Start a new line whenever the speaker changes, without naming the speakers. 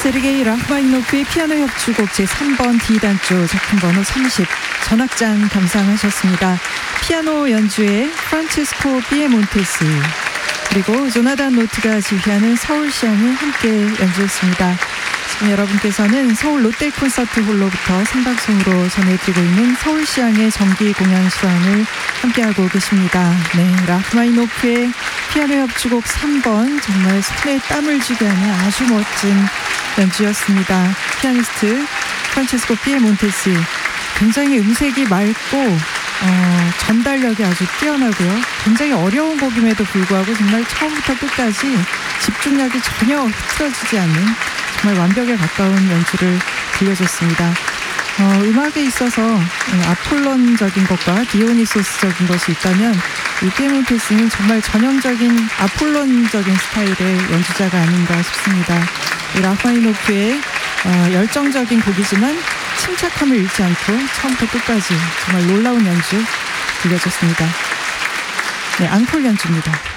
세르게이 라흐마니노프의 피아노 협주곡 제3번 D단조 작품 번호 30 전악장 감상하셨습니다. 피아노 연주에 프란체스코 피에몬테스 그리고 조나단 노트가 지휘하는 서울시향이 함께 연주했습니다. 지금 여러분께서는 서울 롯데 콘서트 홀로부터 생방송으로 전해드리고 있는 서울시향의 정기 공연 실황을 함께하고 계십니다. 네, 라흐마니노프의 피아노 협주곡 3번 정말 손에 땀을 쥐게 하는 아주 멋진 연주였습니다. 피아니스트 프란체스코 피에몬테스 굉장히 음색이 맑고 전달력이 아주 뛰어나고요. 굉장히 어려운 곡임에도 불구하고 정말 처음부터 끝까지 집중력이 전혀 흐트러지지 않는 정말 완벽에 가까운 연주를 들려줬습니다. 음악에 있어서 아폴론적인 것과 디오니소스적인 것이 있다면 이 피에몬테스는 정말 전형적인 아폴론적인 스타일의 연주자가 아닌가 싶습니다. 이 라흐마니노프의 열정적인 곡이지만 침착함을 잃지 않고 처음부터 끝까지 정말 놀라운 연주 들려줬습니다. 네, 앙콜 연주입니다.